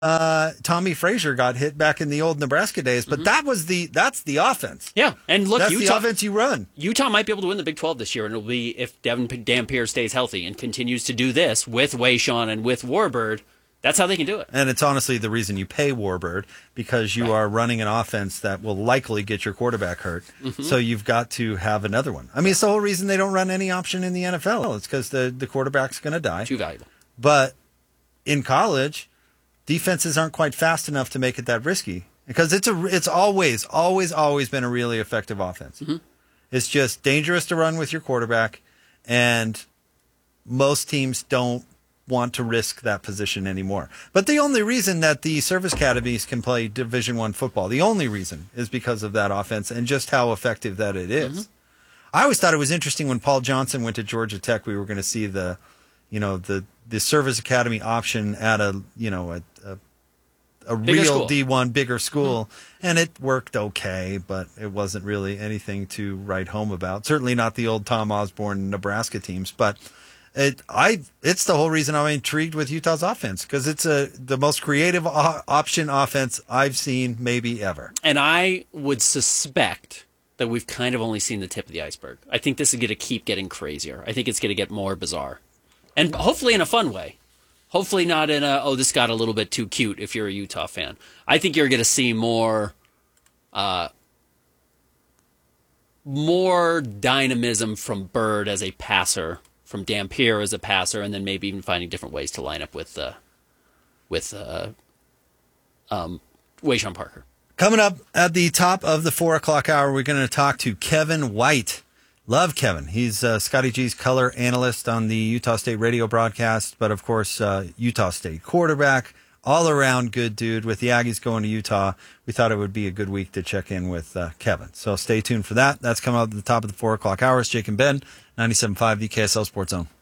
Tommy Frazier got hit back in the old Nebraska days, but that's the offense. Yeah, and look, that's Utah, the offense you run. Utah might be able to win the Big 12 this year, and it'll be if Devin Dampier stays healthy and continues to do this with Wayshawn and with Warbird. That's how they can do it. And it's honestly the reason you pay Warbird, because you are running an offense that will likely get your quarterback hurt. So you've got to have another one. I mean, it's the whole reason they don't run any option in the NFL. It's because the quarterback's going to die. Too valuable. But in college, defenses aren't quite fast enough to make it that risky, because it's always been a really effective offense. It's just dangerous to run with your quarterback, and most teams don't want to risk that position anymore. But the only reason that the service academies can play Division I football, the only reason, is because of that offense and just how effective that it is. I always thought it was interesting when Paul Johnson went to Georgia Tech, we were going to see the service academy option at a real school. D1 bigger school, and it worked okay, but it wasn't really anything to write home about. Certainly not the old Tom Osborne Nebraska teams, but it's the whole reason I'm intrigued with Utah's offense, because it's the most creative option offense I've seen maybe ever. And I would suspect that we've kind of only seen the tip of the iceberg. I think this is going to keep getting crazier. I think it's going to get more bizarre. And hopefully in a fun way. Hopefully not in this got a little bit too cute if you're a Utah fan. I think you're going to see more dynamism from Bird as a passer, from Dampier as a passer, and then maybe even finding different ways to line up with Wayshawn Parker. Coming up at the top of the 4 o'clock hour, we're going to talk to Kevin White. Love Kevin. He's Scotty G's color analyst on the Utah State radio broadcast, but of course, Utah State quarterback, all around good dude. With the Aggies going to Utah, we thought it would be a good week to check in with Kevin. So stay tuned for that. That's coming up at the top of the 4 o'clock hours. Jake and Ben, 97.5, the KSL Sports Zone.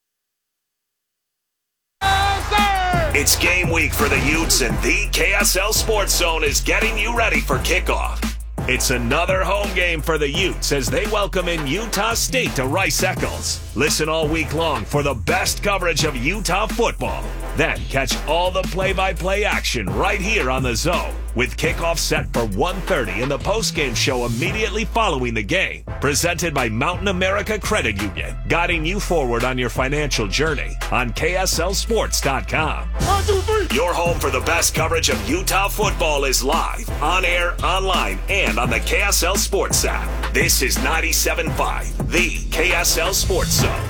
It's game week for the Utes, and the KSL Sports Zone is getting you ready for kickoff. It's another home game for the Utes as they welcome in Utah State to Rice-Eccles. Listen all week long for the best coverage of Utah football. Then catch all the play-by-play action right here on the Zone, with kickoff set for 1:30 in the postgame show immediately following the game. Presented by Mountain America Credit Union, guiding you forward on your financial journey on KSLSports.com. 1, 2, 3. Your home for the best coverage of Utah football is live, on air, online, and on the KSL Sports app. This is 97.5, the KSL Sports Zone.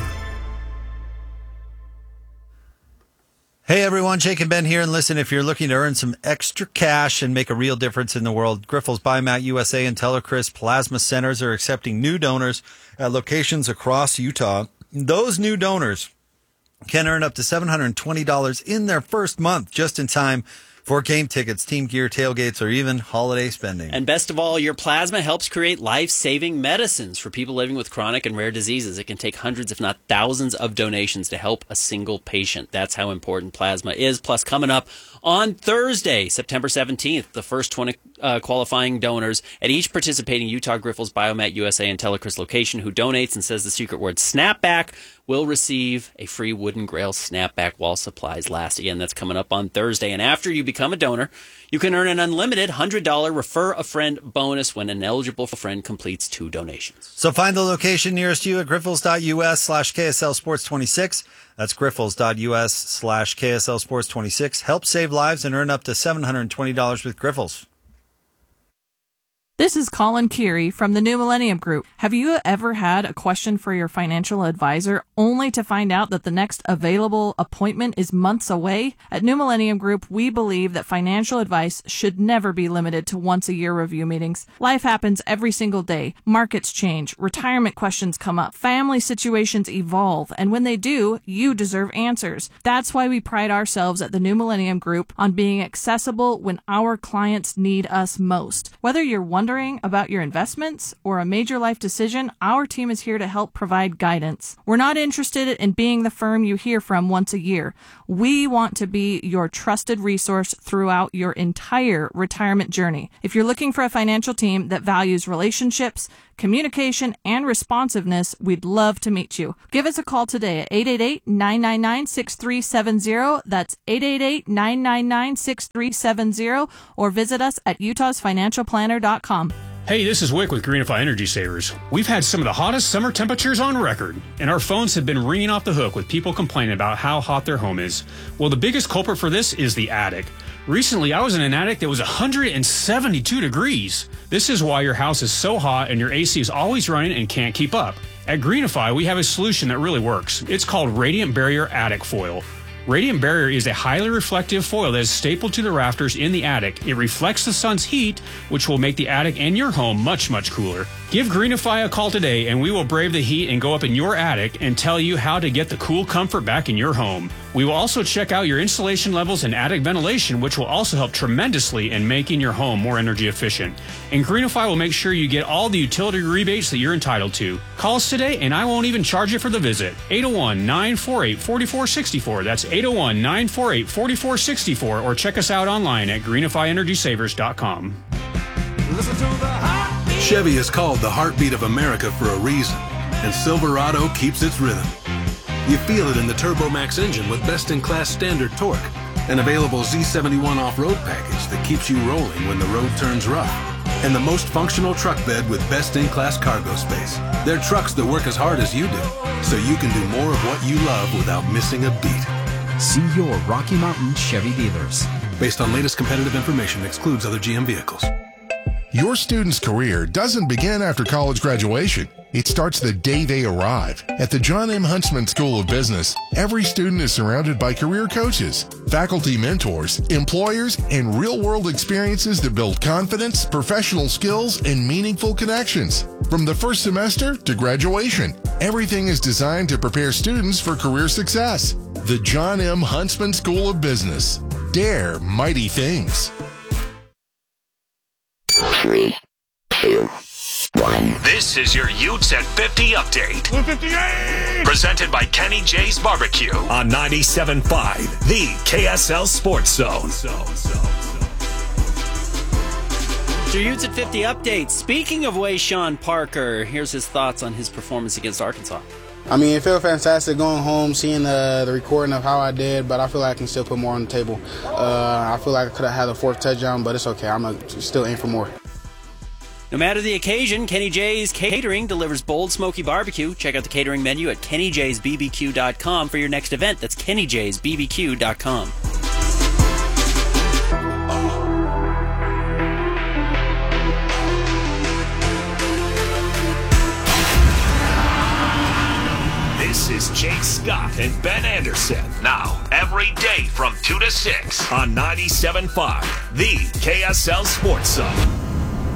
Hey everyone, Jake and Ben here, and listen, if you're looking to earn some extra cash and make a real difference in the world, Grifols Biomat USA and Telechrist Plasma Centers are accepting new donors at locations across Utah. Those new donors can earn up to $720 in their first month, just in time for game tickets, team gear, tailgates, or even holiday spending. And best of all, your plasma helps create life-saving medicines for people living with chronic and rare diseases. It can take hundreds, if not thousands, of donations to help a single patient. That's how important plasma is. Plus, coming up on Thursday, September 17th, the first 20 qualifying donors at each participating Utah Grifols Biomat USA and Telechrist location who donates and says the secret word snapback will receive a free Wooden Grail snapback while supplies last. Again, that's coming up on Thursday. And after you become a donor, you can earn an unlimited $100 refer a friend bonus when an eligible friend completes 2 donations. So find the location nearest you at grifols.us/KSL Sports 26. That's grifols.us/KSL Sports 26. Help save lives and earn up to $720 with Grifols. This is Colin Keary from the New Millennium Group. Have you ever had a question for your financial advisor only to find out that the next available appointment is months away? At New Millennium Group, we believe that financial advice should never be limited to once-a-year review meetings. Life happens every single day. Markets change, retirement questions come up, family situations evolve, and when they do, you deserve answers. That's why we pride ourselves at the New Millennium Group on being accessible when our clients need us most. Whether you're one wondering about your investments or a major life decision, our team is here to help provide guidance. We're not interested in being the firm you hear from once a year. We want to be your trusted resource throughout your entire retirement journey. If you're looking for a financial team that values relationships, communication, and responsiveness, we'd love to meet you. Give us a call today at 888-999-6370. That's 888-999-6370, or visit us at utahsfinancialplanner.com. Hey, this is Wick with Greenify Energy Savers. We've had some of the hottest summer temperatures on record, and our phones have been ringing off the hook with people complaining about how hot their home is. Well, the biggest culprit for this is the attic. Recently, I was in an attic that was 172 degrees. This is why your house is so hot and your AC is always running and can't keep up. At Greenify, we have a solution that really works. It's called Radiant Barrier Attic Foil. Radiant Barrier is a highly reflective foil that is stapled to the rafters in the attic. It reflects the sun's heat, which will make the attic and your home much, much cooler. Give Greenify a call today and we will brave the heat and go up in your attic and tell you how to get the cool comfort back in your home. We will also check out your insulation levels and attic ventilation, which will also help tremendously in making your home more energy efficient. And Greenify will make sure you get all the utility rebates that you're entitled to. Call us today and I won't even charge you for the visit. 801-948-4464. That's 801-948-4464, or check us out online at greenifyenergysavers.com. Chevy is called the heartbeat of America for a reason, and Silverado keeps its rhythm. You feel it in the TurboMax engine with best-in-class standard torque, an available Z71 off-road package that keeps you rolling when the road turns rough, and the most functional truck bed with best-in-class cargo space. They're trucks that work as hard as you do, so you can do more of what you love without missing a beat. See your Rocky Mountain Chevy dealers. Based on latest competitive information, excludes other GM vehicles. Your student's career doesn't begin after college graduation. It starts the day they arrive. At the John M. Huntsman School of Business, every student is surrounded by career coaches, faculty mentors, employers, and real-world experiences that build confidence, professional skills, and meaningful connections. From the first semester to graduation, everything is designed to prepare students for career success. The John M. Huntsman School of Business. Dare mighty things. 3, 2, 1. This is your Utes at 50 update. 58! Presented by Kenny J's Barbecue on 97.5, the KSL Sports Zone. It's your Utes at 50 update. Speaking of Wayshawn Parker, here's his thoughts on his performance against Arkansas. I mean, it felt fantastic going home, seeing the recording of how I did, but I feel like I can still put more on the table. I feel like I could have had a fourth touchdown, but it's okay. I'm going to still aim for more. No matter the occasion, Kenny J's Catering delivers bold, smoky barbecue. Check out the catering menu at kennyjsbbq.com for your next event. That's kennyjsbbq.com. This is Jake Scott and Ben Anderson. Now, every day from 2 to 6 on 97.5, the KSL Sports Zone.